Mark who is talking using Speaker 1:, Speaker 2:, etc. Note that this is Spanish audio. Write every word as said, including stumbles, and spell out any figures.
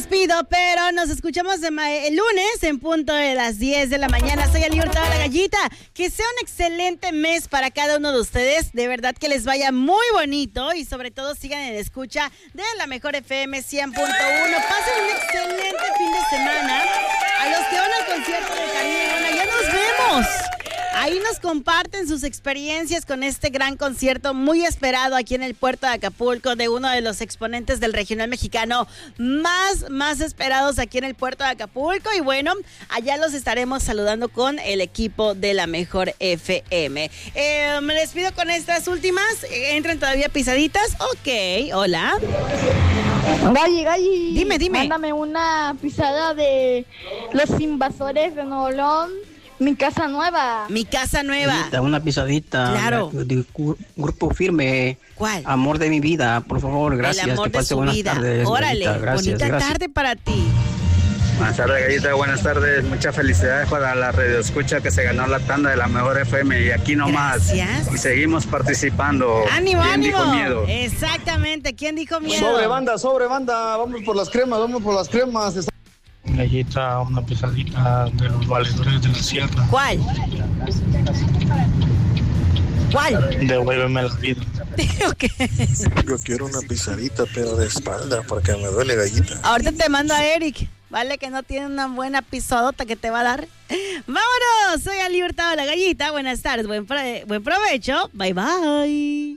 Speaker 1: despido, pero nos escuchamos el lunes en punto de las diez de la mañana. Soy Ali Hurtado, la Gallita. Que sea un excelente mes para cada uno de ustedes. De verdad que les vaya muy bonito y sobre todo sigan en escucha de la mejor F M cien punto uno. Pasen un excelente fin de semana. A los que van al concierto de Karina, ya nos vemos. Ahí nos comparten sus experiencias con este gran concierto muy esperado aquí en el puerto de Acapulco de uno de los exponentes del regional mexicano más, más esperados aquí en el puerto de Acapulco. Y bueno, allá los estaremos saludando con el equipo de la mejor F M. Eh, me despido con estas últimas. ¿Entran todavía pisaditas? Ok, hola.
Speaker 2: Galli, Galli.
Speaker 1: Dime, dime.
Speaker 2: Mándame una pisada de Los Invasores de Nuevo León. Mi casa nueva.
Speaker 1: Mi casa nueva.
Speaker 3: Una pisadita.
Speaker 1: Claro.
Speaker 3: De, de Grupo Firme.
Speaker 1: ¿Cuál?
Speaker 3: Amor de mi vida, por favor, gracias.
Speaker 1: El amor
Speaker 3: que
Speaker 1: de su
Speaker 3: buenas
Speaker 1: vida.
Speaker 3: tardes.
Speaker 1: Órale,
Speaker 3: Gracias,
Speaker 1: bonita
Speaker 3: gracias.
Speaker 1: tarde para ti.
Speaker 4: Buenas tardes, Gallita, buenas tardes. Muchas felicidades para la radio escucha que se ganó la tanda de la mejor F M y aquí nomás.
Speaker 1: Gracias.
Speaker 4: Y seguimos participando.
Speaker 1: ¡Ánimo,
Speaker 4: ¿Quién
Speaker 1: ánimo!
Speaker 4: dijo miedo?
Speaker 1: Exactamente, ¿quién dijo miedo?
Speaker 5: Sobre banda, sobre banda, vamos por las cremas, vamos por las cremas.
Speaker 6: Gallita, una pesadita de los valedores de la sierra.
Speaker 1: ¿Cuál? ¿Cuál?
Speaker 6: Devuélveme la vida.
Speaker 1: Okay.
Speaker 7: Yo quiero una pisadita, pero de espalda, porque me duele, Gallita.
Speaker 1: Ahorita te mando a Eric, ¿vale? Que no tiene una buena pisadota que te va a dar. ¡Vámonos! Soy Ali Hurtado, la Gallita. Buenas tardes, buen, pro- buen provecho. Bye, bye.